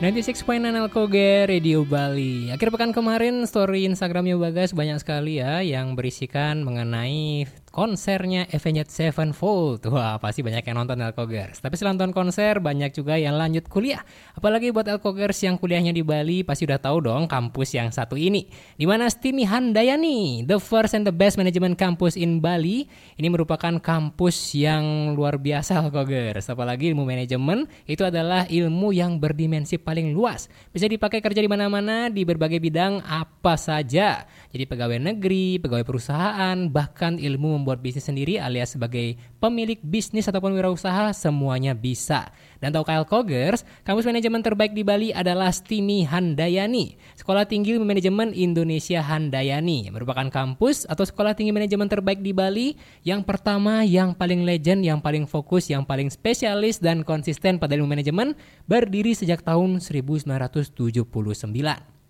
96.9 Alkoger Radio Bali. Akhir pekan kemarin story Instagramnya Bagas banyak sekali ya yang berisikan mengenai konsernya Avenged Sevenfold. Wah, pasti banyak yang nonton Alkogers. Tapi selain nonton konser, banyak juga yang lanjut kuliah. Apalagi buat Alkogers yang kuliahnya di Bali, pasti udah tahu dong kampus yang satu ini. Di mana Stimi Handayani, the first and the best management campus in Bali. Ini merupakan kampus yang luar biasa Alkogers. Apalagi ilmu manajemen itu adalah ilmu yang berdimensi paling luas. Bisa dipakai kerja di mana-mana, di berbagai bidang apa saja. Jadi pegawai negeri, pegawai perusahaan, bahkan ilmu membuat bisnis sendiri alias sebagai pemilik bisnis ataupun wirausaha semuanya bisa. Dan tahukah Alkogers, kampus manajemen terbaik di Bali adalah Stimi Handayani, Sekolah Tinggi Manajemen Indonesia Handayani, merupakan kampus atau sekolah tinggi manajemen terbaik di Bali yang pertama, yang paling legend, yang paling fokus, yang paling spesialis dan konsisten pada ilmu manajemen, berdiri sejak tahun 1979.